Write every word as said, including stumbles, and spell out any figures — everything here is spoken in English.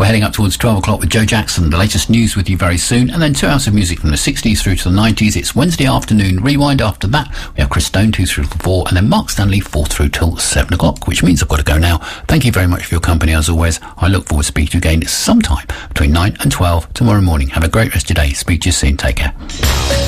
heading up towards twelve o'clock with Joe Jackson. The latest news with you very soon. And then two hours of music from the sixties through to the nineties. It's Wednesday afternoon rewind. After that, we have Chris Stone, two through to four, and then Mark Stanley, four through till seven o'clock, which means I've got to go now. Thank you very much for your company as always. I look forward to speaking to you again sometime between nine and twelve tomorrow morning. Have a great rest of your day. Speak to you soon. Take care.